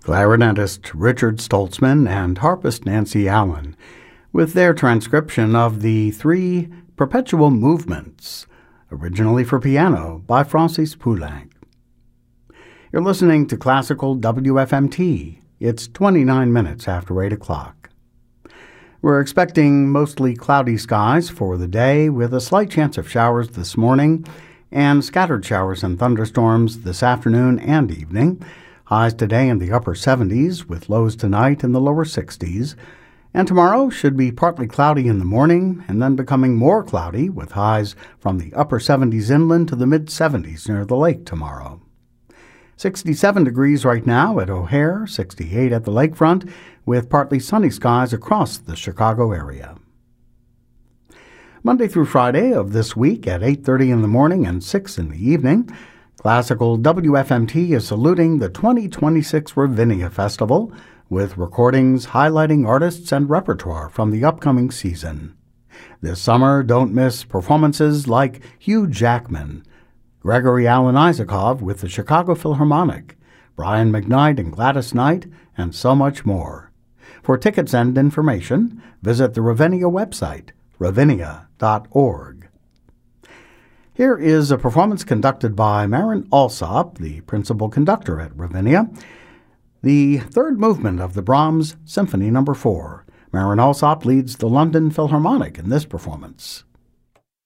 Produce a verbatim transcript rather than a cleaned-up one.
clarinetist Richard Stoltzman and harpist Nancy Allen, with their transcription of the three perpetual movements, originally for piano by Francis Poulenc. You're listening to Classical W F M T. It's twenty-nine minutes after eight o'clock. We're expecting mostly cloudy skies for the day, with a slight chance of showers this morning and scattered showers and thunderstorms this afternoon and evening. Highs today in the upper seventies, with lows tonight in the lower sixties. And tomorrow should be partly cloudy in the morning, and then becoming more cloudy, with highs from the upper seventies inland to the mid-seventies near the lake tomorrow. sixty-seven degrees right now at O'Hare, sixty-eight at the lakefront, with partly sunny skies across the Chicago area. Monday through Friday of this week at eight thirty in the morning and six in the evening, Classical W F M T is saluting the twenty twenty-six Ravinia Festival with recordings highlighting artists and repertoire from the upcoming season. This summer, don't miss performances like Hugh Jackman, Gregory Alan Isakov with the Chicago Philharmonic, Brian McKnight and Gladys Knight, and so much more. For tickets and information, visit the Ravinia website, ravinia dot org. Here is a performance conducted by Marin Alsop, the principal conductor at Ravinia, the third movement of the Brahms Symphony Number four. Marin Alsop leads the London Philharmonic in this performance.